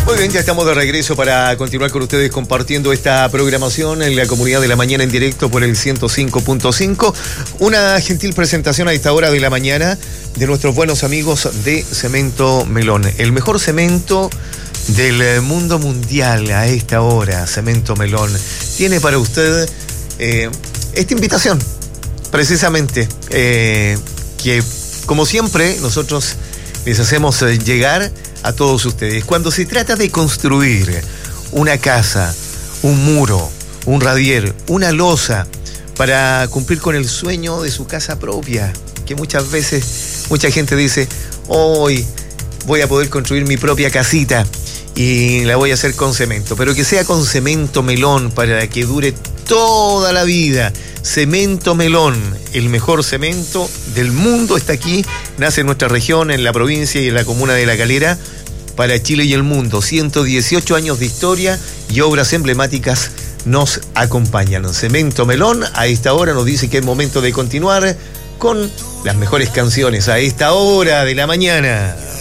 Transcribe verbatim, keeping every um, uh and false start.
Muy bien, ya estamos de regreso para continuar con ustedes compartiendo esta programación en la Comunidad de la Mañana en directo por el ciento cinco punto cinco. Una gentil presentación a esta hora de la mañana de nuestros buenos amigos de Cemento Melón. El mejor cemento del mundo mundial a esta hora, Cemento Melón, tiene para usted eh, esta invitación, precisamente, eh, que como siempre nosotros les hacemos llegar a todos ustedes. Cuando se trata de construir una casa, un muro, un radier, una losa para cumplir con el sueño de su casa propia, que muchas veces mucha gente dice, hoy voy a poder construir mi propia casita y la voy a hacer con cemento, pero que sea con Cemento Melón para que dure toda la vida. Cemento Melón, el mejor cemento del mundo, está aquí, nace en nuestra región, en la provincia y en la comuna de La Calera, para Chile y el mundo. ciento dieciocho años de historia y obras emblemáticas nos acompañan. Cemento Melón a esta hora nos dice que es momento de continuar con las mejores canciones a esta hora de la mañana.